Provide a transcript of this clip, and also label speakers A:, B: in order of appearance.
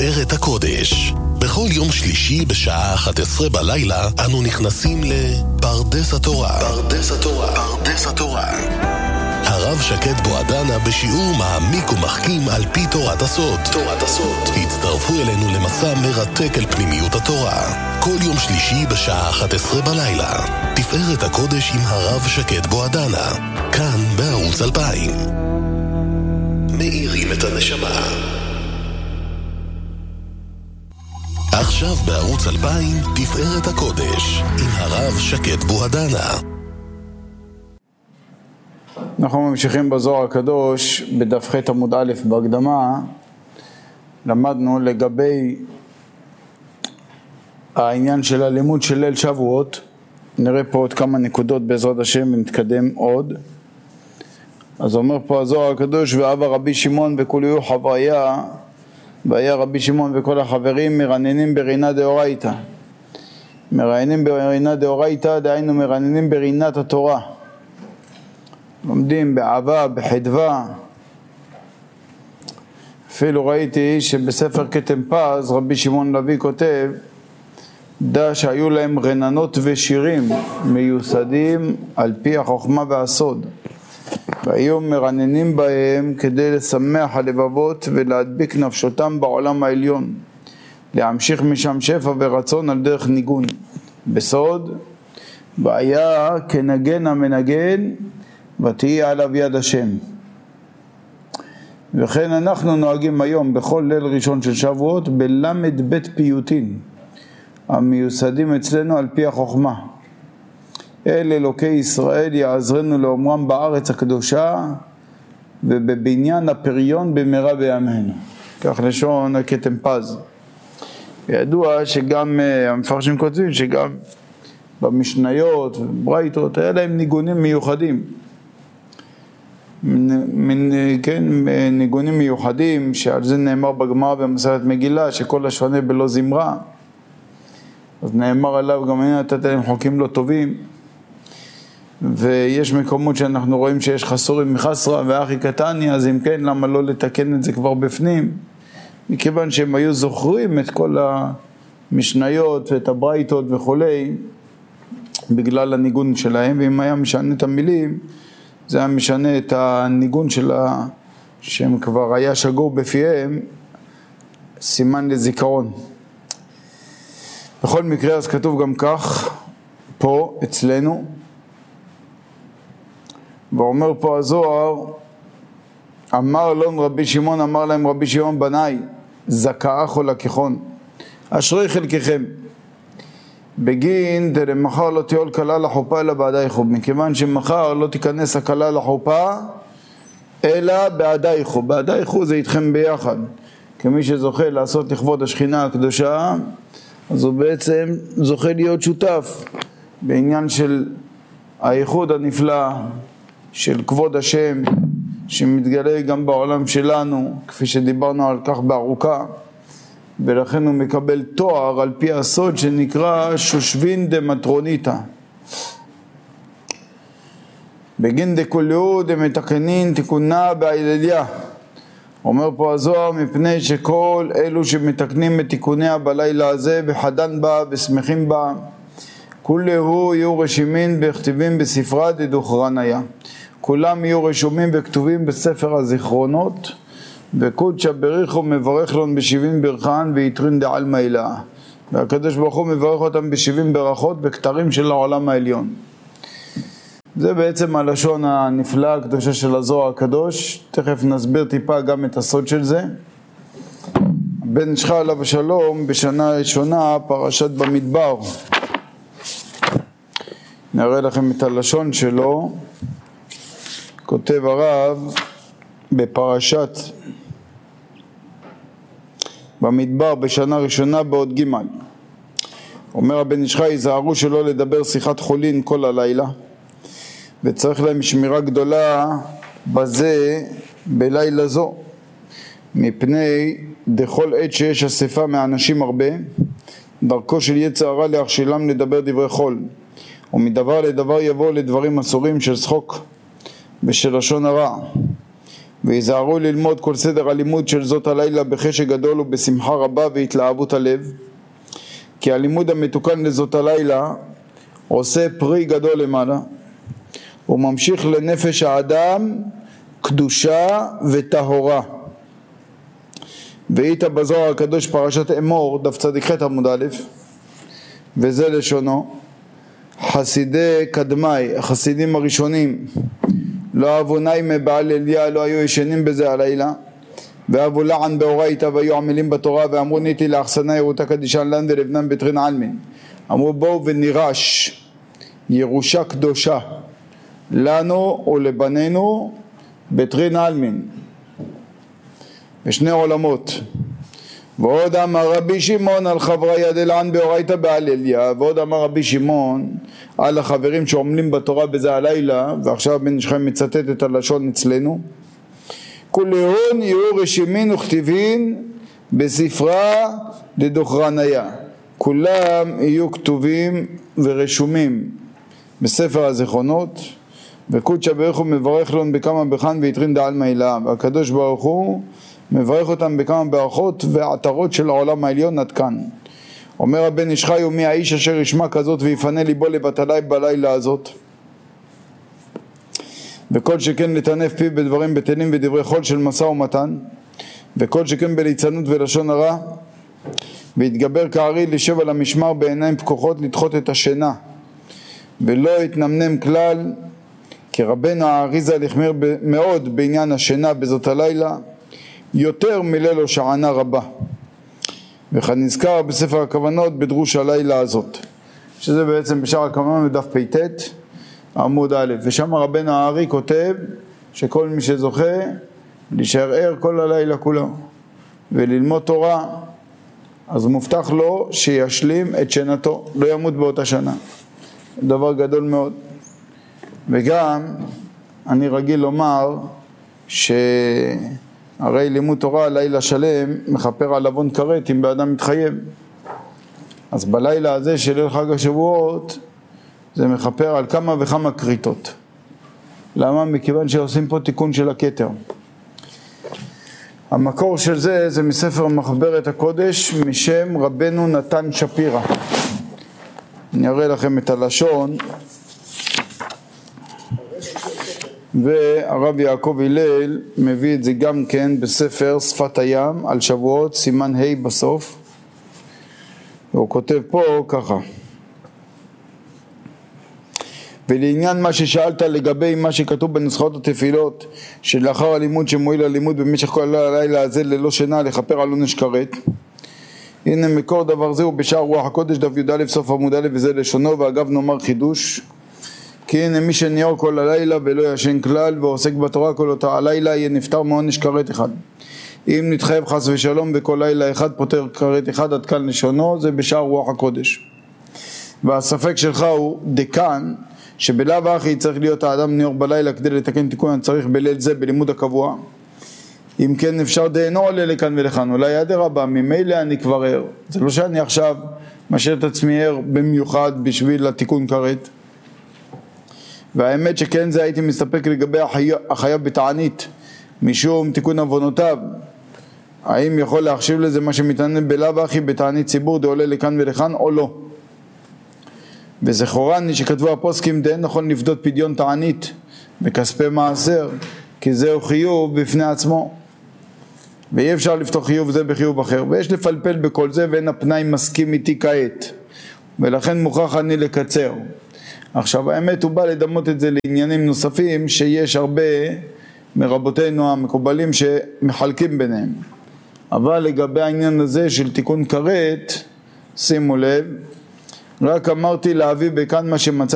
A: תפארת הקודש. בכל יום שלישי בשעה 11 בלילה אנו נכנסים לפרדס התורה. פרדס התורה. פרדס התורה. הרב שקד בועדנה בשיעור מעמיק ומחכים על פי תורת הסוד. תורת הסוד. הצטרפו אלינו למסע מרתק אל פנימיות התורה. כל יום שלישי בשעה 11 בלילה. תפארת הקודש עם הרב שקד בועדנה. כאן בערוץ 2000. מאירים את הנשמה. עכשיו בערוץ 2000 תפארת הקודש עם הרב שקד בועדנה.
B: אנחנו ממשיכים בזוהר הקדוש בדף ח' עמוד א' בהקדמה. למדנו לגבי העניין של הלימוד של ליל שבועות. נראה פה עוד כמה נקודות בעזרת השם ונתקדם עוד. אז אומר פה הזוהר הקדוש: ואבא רבי שמעון וכולי הוא חוויה, והיה רבי שמעון וכל החברים מרננים ברינה דאורייתא. מרננים ברינה דאורייתא, דהיינו מרננים ברינת התורה. לומדים באהבה, בחדווה. אפילו ראיתי שבספר כתם פז רבי שמעון לוי כותב דע שהיו להם רננות ושירים מיוסדים על פי החוכמה והסוד, והיו מרננים בהם כדי לשמח הלבבות ולהדביק נפשותם בעולם העליון, להמשיך משם שפע ורצון על דרך ניגון בסוד, והיה כנגן המנגן ותהי עליו יד השם. וכן אנחנו נוהגים היום בכל ליל ראשון של שבועות בלמד בית פיוטין המיוסדים אצלנו על פי החוכמה. אל אלוקי ישראל יעזרנו לאומרם בארץ הקדושה ובבניין הפריון במהרה בימינו. כך לשון הכתם פז. ידוע שגם המפרשים כותבים שגם במשניות וברייתות היה להם ניגונים מיוחדים. כן, ניגונים מיוחדים שעל זה נאמר בגמרא במסכת מגילה שכל השונה בלא זמרה. אז נאמר עליו גם אין נתת להם חוקים לא טובים. ויש מקומות שאנחנו רואים שיש חסורים מחסרה ואחי קטני, אז אם כן למה לא לתקן את זה כבר בפנים? מכיוון שהם היו זוכרים את כל המשניות ואת הברייתות וכולי בגלל הניגון שלהם, ואם היה משנה את המילים זה היה משנה את הניגון שלה שהם כבר היה שגור בפיהם, סימן לזיכרון. בכל מקרה אז כתוב גם כך פה אצלנו, ואומר פה הזוהר: אמר לון רבי שמעון, אמר להם רבי שמעון, בניי זכאך או לקחון אשרי חלקכם בגין דלמחר לא תיול כלה לחופה אלא בעדייכו, מכיוון שמחר לא תיכנס הכלה לחופה אלא בעדייכו. בעדייכו זה איתכם ביחד, כמי שזוכה לעשות לכבוד השכינה הקדושה, אז הוא בעצם זוכה להיות שותף בעניין של האיחוד הנפלא של כבוד השם שמתגלה גם בעולם שלנו, כפי שדיברנו על כך בארוכה, ולכן הוא מקבל תואר על פי הסוד שנקרא שושבין דמטרוניתא. בגין דכולהו דמתקנין תיקונה בהילליה. אומר פה הזוהר: מפני שכל אלו שמתקנים את תיקוניה בלילה הזה וחדן בה ושמחים בה, כולהו יהיו רשימים וכתיבים בספרה דדוכרניה. כולם יהיו רשומים וכתובים בספר הזיכרונות, וקודשא בריחו מברך להם ב70 ברכן ויתרין דעלמא אלה. והקדוש ברוך הוא מברך אותם ב70 ברכות וכתרים של העולם העליון. זה בעצם הלשון הנפלא הקדושה של הזוהר הקדוש. תכף נסביר טיפה גם את הסוד של זה. בן איש חי עליו השלום בשנה הראשונה פרשת במדבר. נראה לכם את הלשון שלו. כותב הרב בפרשת במדבר בשנה ראשונה בעוד ג'. אומר הבן איש חי: זהרו שלא לדבר שיחת חולין כל הלילה, וצריך להם שמירה גדולה בזה בלילה זו, מפני דכל עת שיש אספה מאנשים הרבה, דרכו של יצר הרע להכשילם לדבר דברי חול, ומדבר לדבר יבוא לדברים אסורים של שחוק ושל לשון הרע. ויזהרו ללמוד כל סדר הלימוד של זאת הלילה בחשק גדול ובשמחה רבה והתלהבות הלב, כי הלימוד המתוקן לזאת הלילה עושה פרי גדול למעלה, הוא ממשיך לנפש האדם קדושה וטהורה. והיית בזוהר הקדוש פרשת אמור דף צדיק ח' עמוד א', וזה לשונו: חסידי קדמי, החסידים הראשונים, לא אהבו נעים בעל אליה, לא היו ישנים בזה הלילה, ואהבו לען באורייתא, והיו עמלים בתורה, ואמרו ניתי לאחסנה ירותה קדישן לן ולבנן בטרין עלמין. אמרו בואו ונירש ירושה קדושה לנו ולבנינו בטרין עלמין, בשני עולמות. ועוד אמר רבי שמעון על חברי ידלען באורייתא בעל אליה, ועוד אמר רבי שמעון על החברים שעומלים בתורה בזה הלילה, ועכשיו בן איש חיים מצטט את הלשון אצלנו: כולהון יהיו רשימין וכתיבין בספרה דדוכרניה, כולם יהיו כתובים ורשומים בספר הזיכרונות. וקודשא ברוך הוא מברך להם בכמה בחן ויתרין דעלמא אלה, והקדוש ברוך הוא מברך אותם בכמה ברכות ועטרות של העולם העליון עד כאן. אומר הבן איש חי: ומי האיש אשר ישמע כזאת ויפנה ליבו לבטלי בלילה הזאת, וכל שכן לטנף פיו בדברים בטלים ודברי חול של משא ומתן, וכל שכן בליצנות ולשון הרע, ויתגבר כארי לשב על המשמר בעיניים פקוחות לדחות את השינה, ולא יתנמנם כלל, כי רבנו האריזה החמיר מאוד בעניין השינה בזאת הלילה, יותר מלילו שענה רבה. וכאן נזכר בספר הכוונות בדרוש הלילה הזאת, שזה בעצם בשער הכוונות בדף פ"ט עמוד א', ושם רבנו הארי כותב שכל מי שזוכה להישאר ער כל הלילה כולו וללמוד תורה, אז מובטח לו שישלים את שינתו, לא ימות באותה שנה. דבר גדול מאוד. וגם אני רגיל לומר שהרי לימוד תורה לילה שלם מכפר על עוון כרת אם באדם מתחייב, אז בלילה הזה של ליל חג השבועות זה מכפר על כמה וכמה כריתות. למה? מכיוון שעושים פה תיקון של הכתר. המקור של זה מספר מחברת הקודש משם רבנו נתן שפירא. אני אראה לכם את הלשון, והרב יעקב הלל מביא את זה גם כן בספר שפת הים על שבועות סימן ה' בסוף, והוא כותב פה ככה: ולעניין מה ששאלת לגבי מה שכתוב בנוסחאות התפילות שלאחר הלימוד שמועיל הלימוד במשך כל הלילה הזה ללא שינה לכפר על עונש כרת, הנה מקור דבר זה הוא בשער רוח הקודש דף י"א סוף עמוד א', וזה לשונו. ואגב נאמר חידוש, כי הנה מי שניאור כל הלילה ולא ישן כלל ועוסק בתורה כל אותה הלילה יהיה נפטר מעונש כרת אחד. אם נתחייב חס ושלום בכל לילה אחד פותר כרת אחד עד כאן לשונו, זה בשער רוח הקודש. והספק שלך הוא דקן שבלאו הכי צריך להיות האדם ניאור בלילה כדי לתקן תיקון הצריך בליל זה בלימוד הקבוע. אם כן אפשר דהנו עולה לכאן ולכאן, אולי אדרבה, ממילא אני כבר ער, זה לא שאני עכשיו משאיר את עצמי ער במיוחד בשביל התיקון כרת. והאמת שכן זה הייתי מסתפק לגבי החייב בתענית משום תיקון עוונותיו, האם יכול להחשיב לזה מה שמתענן בלאו הכי בתענית ציבור דעולה לכאן ולכאן או לא. וזכורני שכתבו הפוסקים דהן נכון לפדות פדיון תענית בכספי מעשר, כי זהו חיוב בפני עצמו, ואי אפשר לפתוח חיוב זה בחיוב אחר, ויש לפלפל בכל זה, ואין הפנאי מסכים איתי כעת, ולכן מוכרח אני לקצר. עכשיו האמת הוא בא לדמות את זה לעניינים נוספים שיש הרבה מרבותינו המקובלים שמחלקים ביניהם, אבל לגבי העניין הזה של תיקון כרת שימו לב, רק אמרתי להביא בכאן מה שמצא